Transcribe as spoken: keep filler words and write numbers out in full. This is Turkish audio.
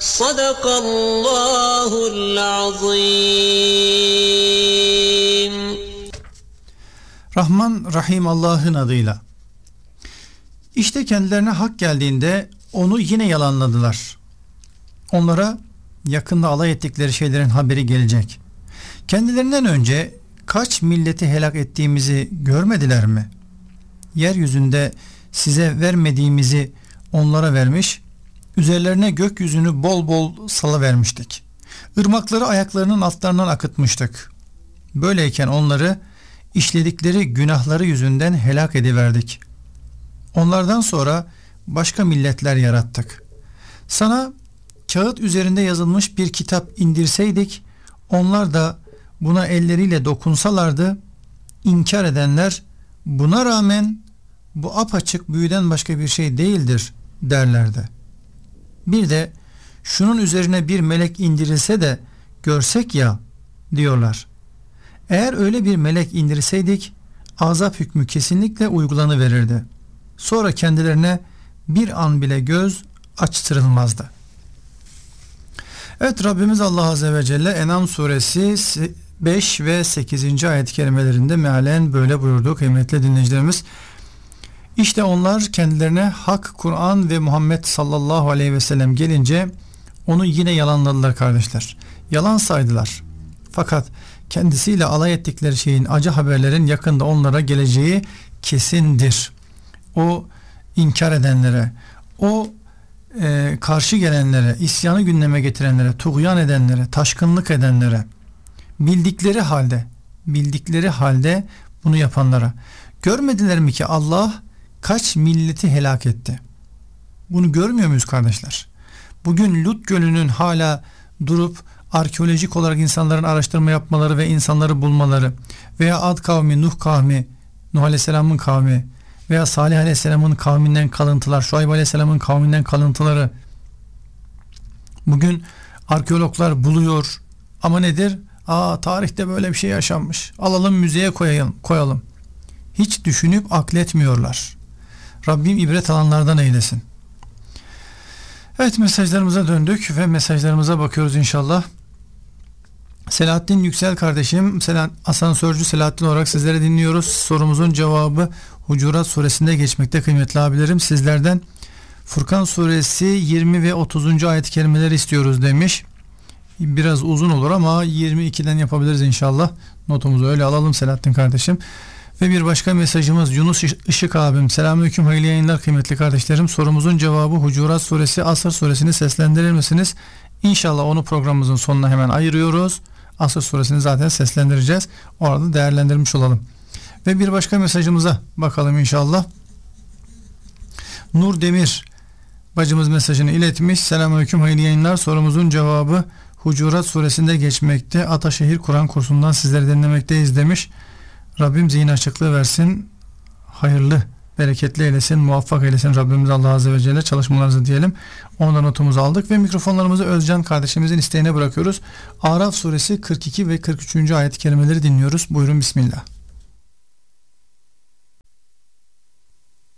Sadakallahul azim. Rahman Rahim Allah'ın adıyla. İşte kendilerine hak geldiğinde onu yine yalanladılar. Onlara yakında alay ettikleri şeylerin haberi gelecek. Kendilerinden önce kaç milleti helak ettiğimizi görmediler mi? Yeryüzünde size vermediğimizi onlara vermiş, üzerlerine gökyüzünü bol bol salıvermiştik. Irmakları ayaklarının altlarından akıtmıştık. Böyleyken onları işledikleri günahları yüzünden helak ediverdik. Onlardan sonra başka milletler yarattık. Sana kağıt üzerinde yazılmış bir kitap indirseydik, onlar da buna elleriyle dokunsalardı, inkar edenler buna rağmen bu apaçık büyüden başka bir şey değildir derlerdi. Bir de şunun üzerine bir melek indirilse de görsek ya diyorlar. Eğer öyle bir melek indirseydik azap hükmü kesinlikle uygulanıverirdi. Sonra kendilerine bir an bile göz açtırılmazdı. Evet, Rabbimiz Allah Azze ve Celle En'am suresi beş ve sekizinci ayet-i kerimelerinde mealen böyle buyurdu kıymetli dinleyicilerimiz. İşte onlar kendilerine hak, Kur'an ve Muhammed sallallahu aleyhi ve sellem gelince onu yine yalanladılar kardeşler. Yalan saydılar. Fakat kendisiyle alay ettikleri şeyin, acı haberlerin yakında onlara geleceği kesindir. O inkar edenlere, o e, karşı gelenlere, isyanı gündeme getirenlere, tuğyan edenlere, taşkınlık edenlere, bildikleri halde, bildikleri halde bunu yapanlara, görmediler mi ki Allah kaç milleti helak etti? Bunu görmüyor muyuz kardeşler? Bugün Lut Gölü'nün hala durup arkeolojik olarak insanların araştırma yapmaları ve insanları bulmaları veya Ad kavmi, Nuh kavmi, Nuh Aleyhisselam'ın kavmi veya Salih Aleyhisselam'ın kavminden kalıntılar, Şuayb Aleyhisselam'ın kavminden kalıntıları bugün arkeologlar buluyor ama nedir? Aa, tarihte böyle bir şey yaşanmış. Alalım müzeye koyalım, koyalım. Hiç düşünüp akletmiyorlar. Rabbim ibret alanlardan eylesin. Evet, mesajlarımıza döndük ve mesajlarımıza bakıyoruz inşallah. Selahattin Yüksel kardeşim, asansörcü Selahattin olarak sizlere dinliyoruz. Sorumuzun cevabı Hucurat suresinde geçmekte kıymetli abilerim. Sizlerden Furkan suresi yirmi ve otuzuncu ayet-i kerimeleri istiyoruz demiş. Biraz uzun olur ama yirmi ikiden yapabiliriz inşallah. Notumuzu öyle alalım Selahattin kardeşim. Ve bir başka mesajımız Yunus Işık abim. Selamünaleyküm, hayırlı yayınlar kıymetli kardeşlerim. Sorumuzun cevabı Hucurat suresi, Asr suresini seslendirir misiniz? İnşallah onu programımızın sonuna hemen ayırıyoruz. Asr suresini zaten seslendireceğiz. Orada değerlendirmiş olalım. Ve bir başka mesajımıza bakalım inşallah. Nur Demir bacımız mesajını iletmiş. Selamünaleyküm, hayırlı yayınlar. Sorumuzun cevabı Hucurat suresinde geçmekte. Ataşehir Kur'an kursundan sizleri dinlemekteyiz demiş. Rabbim zihin açıklığı versin, hayırlı, bereketli eylesin, muvaffak eylesin Rabbimiz Allah Azze ve Celle çalışmalarınızı diyelim. Ondan notumuzu aldık ve mikrofonlarımızı Özcan kardeşimizin isteğine bırakıyoruz. Araf suresi kırk iki ve kırk üçüncü ayet-i kerimeleri dinliyoruz. Buyurun bismillah.